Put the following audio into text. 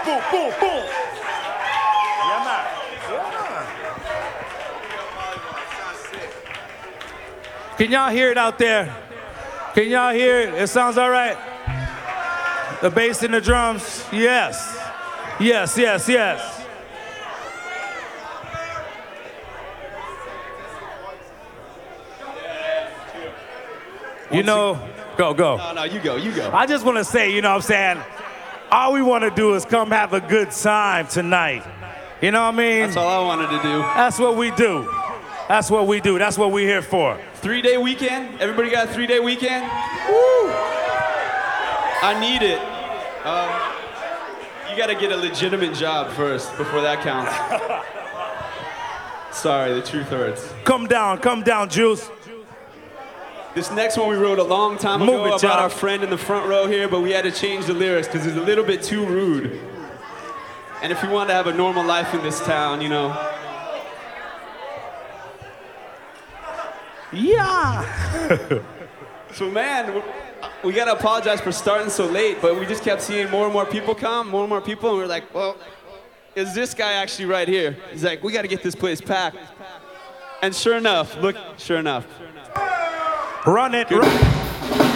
boom, boom, boom. Yeah, man. Can y'all hear it out there? Can y'all hear it? It sounds all right? The bass and the drums? Yes. Yes, yes, yes. You know, go. No, you go. I just want to say, you know what I'm saying? All we want to do is come have a good time tonight. You know what I mean? That's all I wanted to do. That's what we do. That's what we do. That's what we're here for. 3-day weekend? Everybody got a 3-day weekend? Woo! I need it. You got to get a legitimate job first before that counts. Sorry, the truth hurts. Come down, Juice. This next one we wrote a long time ago about our friend in the front row here, but we had to change the lyrics because it's a little bit too rude. And if we want to have a normal life in this town, you know. Yeah. So man, we gotta apologize for starting so late, but we just kept seeing more and more people come, more and more people, and we were like, well, is this guy actually right here? He's like, we gotta get this place packed. And sure enough, look, sure enough. Run it.